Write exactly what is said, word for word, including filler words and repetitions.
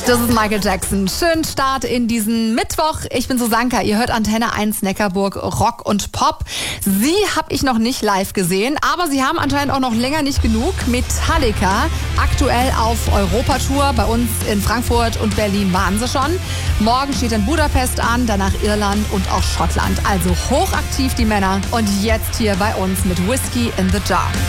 Das ist Michael Jackson. Schönen Start in diesen Mittwoch. Ich bin Susanka. Ihr hört Antenne eins Neckarburg Rock und Pop. Sie habe ich noch nicht live gesehen, aber sie haben anscheinend auch noch länger nicht genug. Metallica, aktuell auf Europatour. Bei uns in Frankfurt und Berlin waren sie schon. Morgen steht in Budapest an, danach Irland und auch Schottland. Also hochaktiv die Männer. Und jetzt hier bei uns mit Whiskey in the Jar.